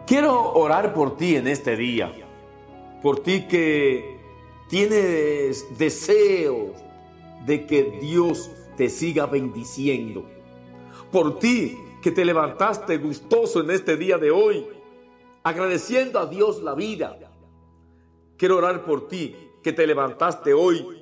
Quiero orar por ti en este día, por ti que tienes deseos de que Dios te siga bendiciendo, por ti que te levantaste gustoso en este día de hoy, agradeciendo a Dios la vida. Quiero orar por ti que te levantaste hoy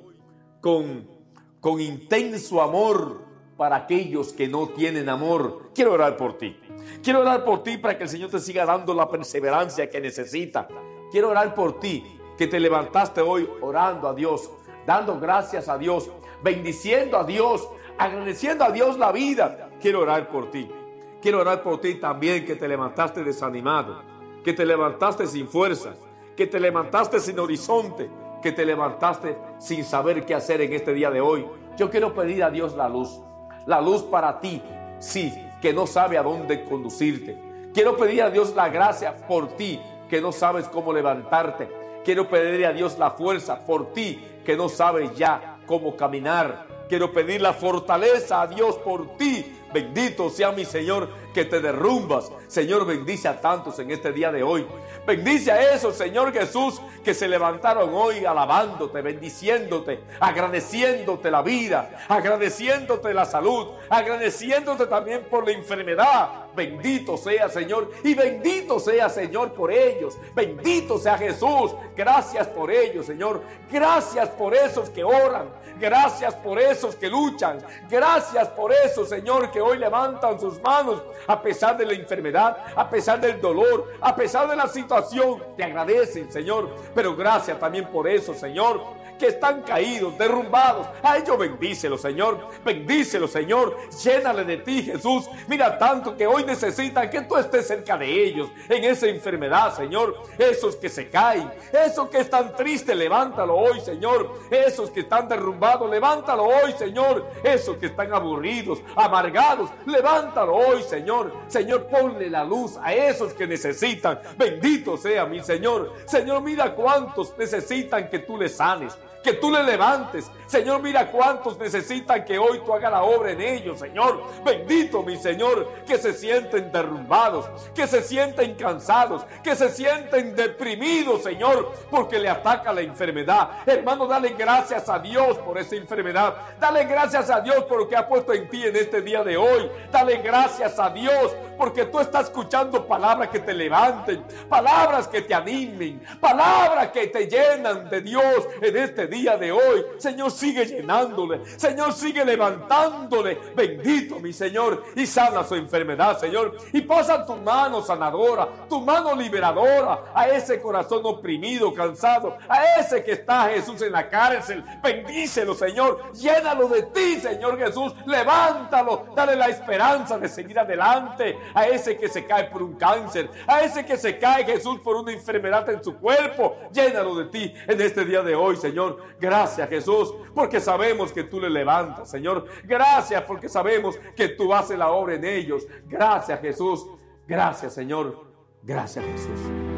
con intenso amor para aquellos que no tienen amor. Quiero orar por ti. Quiero orar por ti para que el Señor te siga dando la perseverancia que necesita. Quiero orar por ti que te levantaste hoy orando a Dios, dando gracias a Dios, bendiciendo a Dios, agradeciendo a Dios la vida. Quiero orar por ti. Quiero orar por ti también que te levantaste desanimado, que te levantaste sin fuerzas, que te levantaste sin horizonte, que te levantaste sin saber qué hacer en este día de hoy. Yo quiero pedir a Dios la luz para ti, sí, que no sabe a dónde conducirte. Quiero pedir a Dios la gracia por ti, que no sabes cómo levantarte. Quiero pedir a Dios la fuerza por ti, que no sabes ya cómo caminar. Quiero pedir la fortaleza a Dios por ti. Bendito sea mi Señor, que te derrumbas. Señor, bendice a tantos en este día de hoy. Bendice a esos, Señor Jesús, que se levantaron hoy alabándote, bendiciéndote, agradeciéndote la vida, agradeciéndote la salud, agradeciéndote también por la enfermedad. Bendito sea, Señor, y bendito sea, Señor, por ellos. Bendito sea Jesús. Gracias por ellos, Señor. Gracias por esos que oran. Gracias por esos que luchan. Gracias por esos, Señor, que hoy levantan sus manos a pesar de la enfermedad, a pesar del dolor, a pesar de la situación. Te agradecen, Señor. Pero gracias también por eso, Señor, que están caídos, derrumbados. A ellos bendícelos, Señor. Bendícelos, Señor. Llénale de ti, Jesús. Mira tanto que hoy necesitan que tú estés cerca de ellos en esa enfermedad, Señor. Esos que se caen, esos que están tristes, levántalo hoy, Señor. Esos que están derrumbados, levántalo hoy, Señor. Esos que están aburridos, amargados, levántalo hoy, Señor. Señor, ponle la luz a esos que necesitan. Bendito sea mi Señor. Señor, mira cuántos necesitan que tú les sanes, que tú le levantes. Señor, mira cuántos necesitan que hoy tú hagas la obra en ellos, Señor. Bendito mi Señor, que se sienten derrumbados, que se sienten cansados, que se sienten deprimidos, Señor, porque le ataca la enfermedad. Hermano, dale gracias a Dios por esa enfermedad. Dale gracias a Dios por lo que ha puesto en ti en este día de hoy. Dale gracias a Dios porque tú estás escuchando palabras que te levanten, palabras que te animen, palabras que te llenan de Dios en este día de hoy. Señor, sigue llenándole. Señor, sigue levantándole. Bendito mi Señor. Y sana su enfermedad, Señor. Y pasa tu mano sanadora, tu mano liberadora a ese corazón oprimido, cansado, a ese que está, Jesús, en la cárcel. Bendícelo, Señor. Llénalo de ti, Señor Jesús. Levántalo. Dale la esperanza de seguir adelante. A ese que se cae por un cáncer, a ese que se cae, Jesús, por una enfermedad en su cuerpo. Llénalo de ti en este día de hoy, Señor. Gracias, Jesús, porque sabemos que tú le levantas, Señor. Gracias porque sabemos que tú haces la obra en ellos. Gracias, Jesús. Gracias, Señor. Gracias, Jesús.